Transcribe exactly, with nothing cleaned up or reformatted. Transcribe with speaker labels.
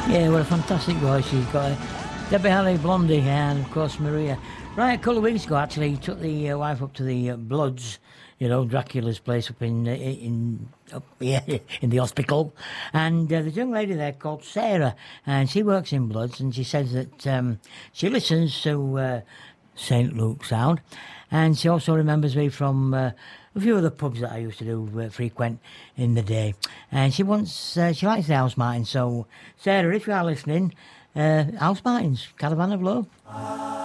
Speaker 1: Yeah, what a fantastic voice she's got. uh, Debbie Harry, Blondie, and of course Maria. Right, a couple of weeks ago, actually, he took the uh, wife up to the uh, Bloods, you know, Dracula's place up in uh, in up, yeah, in the hospital, and uh, there's a young lady there called Sarah, and she works in Bloods, and she says that um, she listens to uh, Saint Luke Sound, and she also remembers me from uh, a few of the pubs that I used to do uh, frequent in the day, and she wants uh, she likes the House Martins. So Sarah, if you are listening, uh, House Martins, Caravan of Love.